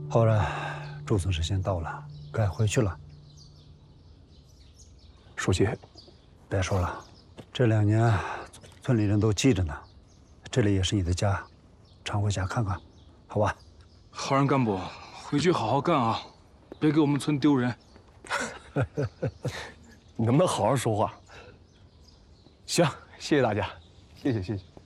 浩然，朱总时先到了，该回去了。 书记， 别说了，这2年村里人都记着呢，这里也是你的家，常回家看看，好吧？ 浩然干部，回去好好干啊，别给我们村丢人。 你能不能好好说话？行，谢谢大家，谢谢。